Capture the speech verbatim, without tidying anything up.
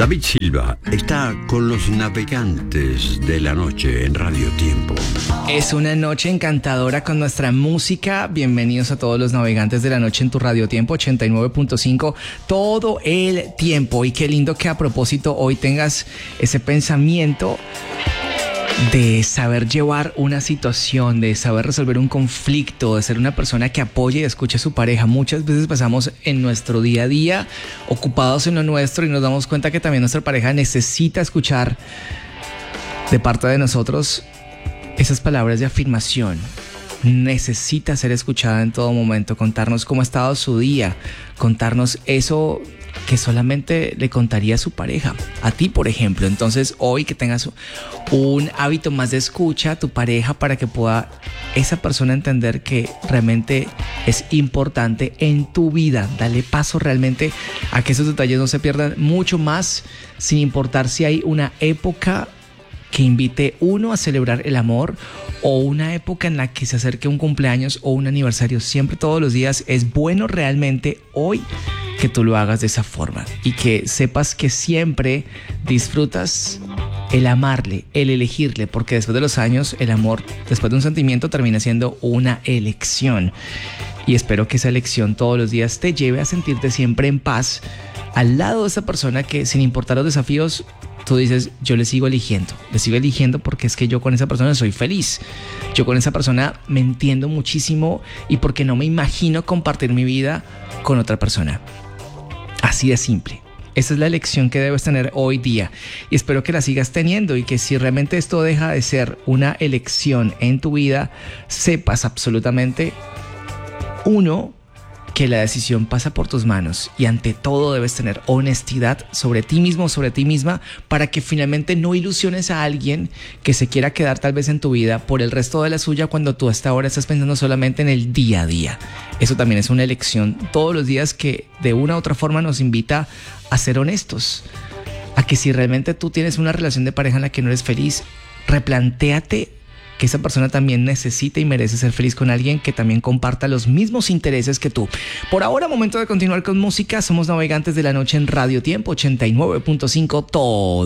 David Silva está con los navegantes de la noche en Radio Tiempo. Es una noche encantadora con nuestra música. Bienvenidos a todos los navegantes de la noche en tu Radio Tiempo ochenta y nueve punto cinco todo el tiempo. Y qué lindo que a propósito hoy tengas ese pensamiento de saber llevar una situación, de saber resolver un conflicto, de ser una persona que apoye y escuche a su pareja. Muchas veces pasamos en nuestro día a día ocupados en lo nuestro y nos damos cuenta que también nuestra pareja necesita escuchar de parte de nosotros esas palabras de afirmación. Necesita ser escuchada en todo momento, contarnos cómo ha estado su día, contarnos eso que solamente le contaría a su pareja, a ti por ejemplo. Entonces hoy que tengas un hábito más de escucha a tu pareja para que pueda esa persona entender que realmente es importante en tu vida. Dale paso realmente a que esos detalles no se pierdan mucho más, sin importar si hay una época que invite uno a celebrar el amor o una época en la que se acerque un cumpleaños o un aniversario. Siempre, todos los días, es bueno realmente hoy que tú lo hagas de esa forma y que sepas que siempre disfrutas el amarle, el elegirle, porque después de los años el amor, después de un sentimiento, termina siendo una elección. Y espero que esa elección todos los días te lleve a sentirte siempre en paz al lado de esa persona que, sin importar los desafíos, tú dices, yo le sigo eligiendo, le sigo eligiendo porque es que yo con esa persona soy feliz. Yo con esa persona me entiendo muchísimo y porque no me imagino compartir mi vida con otra persona. Así de simple. Esa es la elección que debes tener hoy día y espero que la sigas teniendo y que si realmente esto deja de ser una elección en tu vida, sepas absolutamente, uno, que la decisión pasa por tus manos y ante todo debes tener honestidad sobre ti mismo, sobre ti misma, para que finalmente no ilusiones a alguien que se quiera quedar tal vez en tu vida por el resto de la suya cuando tú hasta ahora estás pensando solamente en el día a día. Eso también es una elección todos los días que de una u otra forma nos invita a ser honestos, a que si realmente tú tienes una relación de pareja en la que no eres feliz, replantéate que esa persona también necesita y merece ser feliz con alguien que también comparta los mismos intereses que tú. Por ahora, momento de continuar con música. Somos navegantes de la noche en Radio Tiempo ochenta y nueve punto cinco todo